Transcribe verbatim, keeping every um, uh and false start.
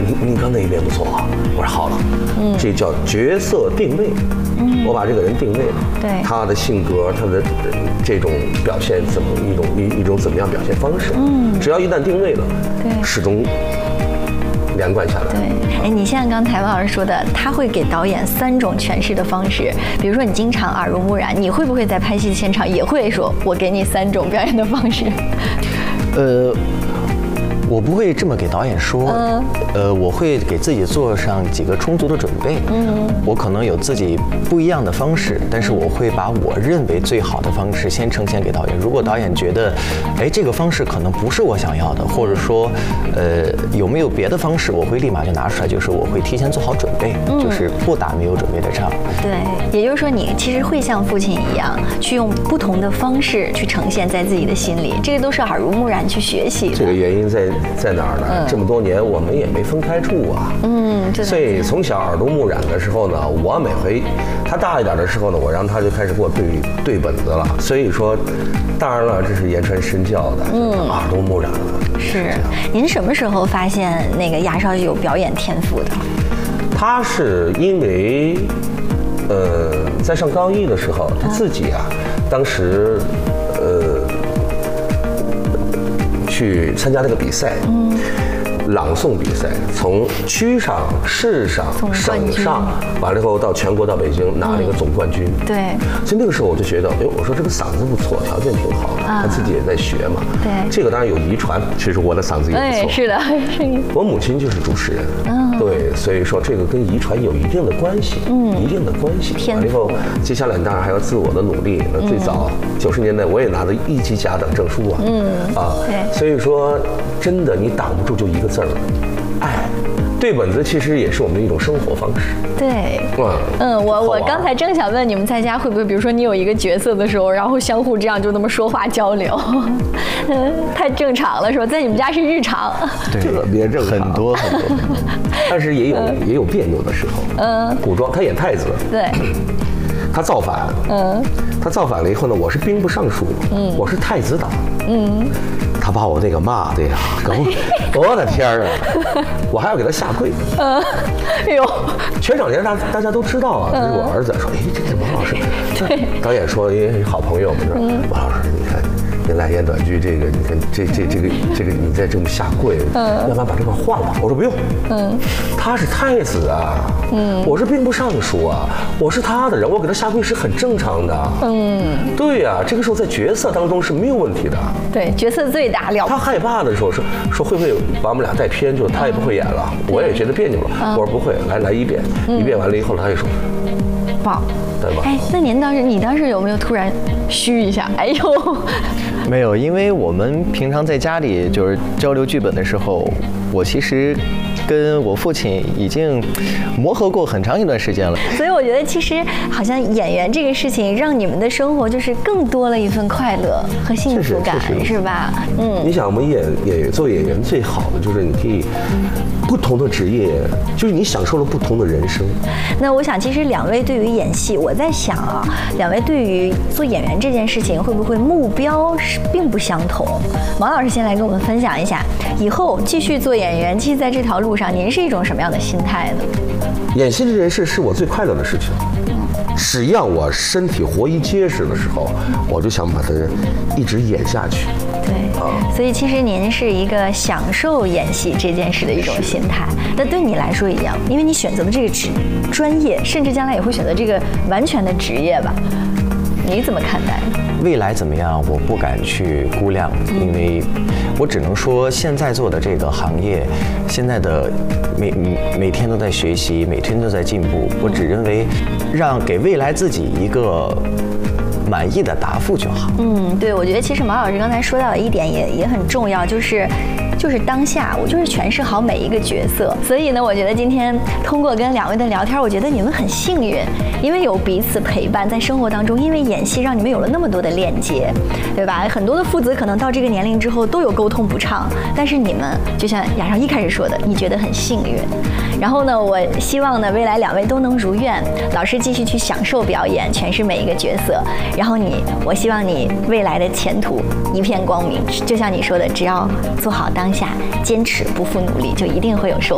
你刚才那一遍不错啊。我说好了，嗯，这叫角色定位。嗯，我把这个人定位了， 对， 他的性格，他的这种表现怎么一种一一种怎么样表现方式，嗯，只要一旦定位了， 对， 始终连贯下来。 对，哎，你像刚才王老师说的，他会给导演三种诠释的方式，比如说你经常耳濡目染，你会不会在拍戏现场也会说，我给你三种表演的方式？ 呃。我不会这么给导演说，嗯、呃，我会给自己做上几个充足的准备。嗯，我可能有自己不一样的方式，但是我会把我认为最好的方式先呈现给导演。如果导演觉得，哎，这个方式可能不是我想要的，或者说，呃，有没有别的方式，我会立马就拿出来，就是我会提前做好准备，嗯、就是不打没有准备的仗。 对，也就是说，你其实会像父亲一样，去用不同的方式去呈现在自己的心里，这个都是耳濡目染去学习的。 这个原因在。在哪儿呢？嗯、这么多年我们也没分开住啊。嗯，所以从小耳濡目染的时候呢，我每回他大一点的时候呢，我让他就开始给我对对本子了。所以说，当然了，这是言传身教的，嗯，耳濡目染了。 是，您什么时候发现那个牙少有表演天赋的？ 他是因为，呃，在上高一的时候，他自己啊，当时，呃。去参加那个比赛，嗯，朗诵比赛，从区上、市上、省上，完了以后到全国到北京拿了一个总冠军。 嗯、对， 所以那个时候我就觉得，哎，我说这个嗓子不错，条件挺好的，啊、他自己也在学嘛。 对， 这个当然有遗传，其实我的嗓子也不错。 对，是的，是。 我母亲就是主持人，嗯，对，所以说这个跟遗传有一定的关系，嗯，一定的关系。完了以后，接下来当然还要自我的努力。那最早九十年代我也拿了一级甲等证书啊，嗯，啊，对，所以说真的你挡不住就一个字儿。爱，对本子其实也是我们的一种生活方式。 对，嗯嗯，我我刚才正想问你们在家会不会，比如说你有一个角色的时候，然后相互这样就那么说话交流，嗯，太正常了是吧？在你们家是日常， 特别正常， 很多很多， 但是也有、嗯、也有别扭的时候。嗯，古装他演太子， 对， 他造反，嗯，他造反了以后呢，我是兵部尚书，嗯，我是太子党，嗯。他把我那个骂的呀，我的天儿啊！我还要给他下跪。嗯，哎呦，全场人大大家都知道啊，这是我儿子说，哎，这是王老师。对，导演说，因为好朋友嘛，说王老师，你看您来演短剧，这个你看这这这个这个你再这么下跪，嗯，要不然把这块换了。我说不用，嗯，他是太子啊，嗯，我是兵部尚书啊，我是他的人，我给他下跪是很正常的。嗯，对呀，这个时候在角色当中是没有问题的。 对，角色最大了。 他害怕的时候说说会不会把我们俩带偏，就他也不会演了，我也觉得别扭了。我说不会，来来一遍，一遍完了以后他就说棒， 对吧？ 哎，那您当时你当时有没有突然虚一下？哎呦， 没有，因为我们平常在家里就是交流剧本的时候，我其实跟我父亲已经磨合过很长一段时间了， 所以我觉得其实好像演员这个事情让你们的生活就是更多了一份快乐和幸福感，是, 是, 是吧？嗯， 你想我们演演员做演员最好的就是你可以不同的职业，就是你享受了不同的人生。 那我想其实两位对于演戏，我在想啊，两位对于做演员这件事情会不会目标是并不相同？王老师先来跟我们分享一下，以后继续做演员，其实在这条路上您是一种什么样的心态呢？ 演戏这件事是我最快乐的事情，只要我身体活一结实的时候，我就想把它一直演下去。 对，所以其实您是一个享受演戏这件事的一种心态。那对你来说一样，因为你选择的这个职专业，甚至将来也会选择这个完全的职业吧？你怎么看待？ 未来怎么样，我不敢去估量，因为我只能说现在做的这个行业，现在的每每天都在学习，每天都在进步。我只认为，让给未来自己一个满意的答复就好。 嗯，对，我觉得其实毛老师刚才说到的一点也也很重要，就是就是当下，我就是诠释好每一个角色。所以呢，我觉得今天通过跟两位的聊天，我觉得你们很幸运，因为有彼此陪伴，在生活当中，因为演戏让你们有了那么多的链接，对吧？很多的父子可能到这个年龄之后都有沟通不畅，但是你们就像雅少一开始说的，你觉得很幸运。然后呢，我希望呢，未来两位都能如愿，老师继续去享受表演，诠释每一个角色。然后你，我希望你未来的前途一片光明。就像你说的，只要做好当下，坚持不负努力，就一定会有收获。